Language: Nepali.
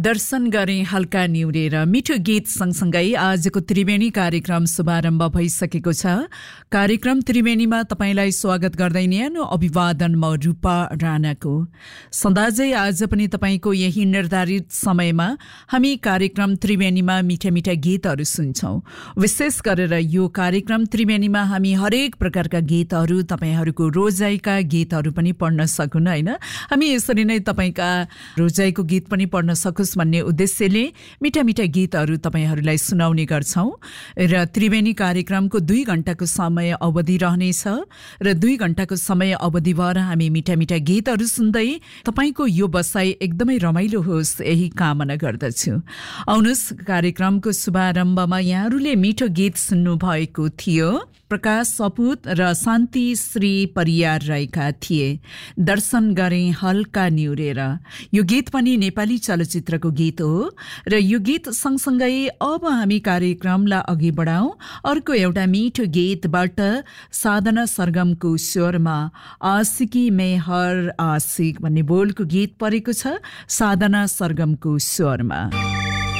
दर्शन गरे हल्का निउरेर मिठो गीत सँगसँगै आजको त्रिवेणी कार्यक्रम शुभारम्भ भइसकेको छ। कार्यक्रम त्रिवेणीमा तपाईलाई स्वागत गर्दै न्यानो अभिवादन म रूपा राणाको। सदाझै आज पनि तपाईको यही निर्धारित समयमा हामी कार्यक्रम त्रिवेणीमा मिठा मिठा गीतहरू सुन्छौं। विशेष गरेर यो कार्यक्रम त्रिवेणीमा हामी हरेक प्रकारका गीतहरू, तपाईहरूको रोजाइका गीतहरू पनि पढ्न सकुन् हैन। हामी यसरी नै तपाईका रोजाइको गीत पनि पढ्न सकुस् भन्ने उद्देश्यले मिठा मिठा गीतहरू तपाईहरूलाई सुनाउने गर्छौं र त्रिवेणी कार्यक्रमको 2 घण्टाको समय अवधि रहनेछ र 2 घण्टाको समय अवधिभर हामी मिठा मिठा गीतहरू सुन्दै तपाईको यो बसाई एकदमै रमाइलो होस् यही कामना गर्दछु। आउनुस्, कार्यक्रमको शुभारम्भमा यहाँहरूले मिठो गीत सुन्नु भएको थियो। प्रकाश सपुत र शान्ति श्री परियार राईका थिए। दर्शन गरे हल्का निउरेर। यो गीत पनि नेपाली चलचित्रको गीत हो र यो गीत सँगसँगै अब हामी कार्यक्रमलाई अघि बढाउँ। अर्को एउटा मिठो गीतबाट साधना सरगमको स्वरमा आशिकी में हर आशिक भन्ने बोलको गीत परेको छ साधना सरगमको स्वरमा।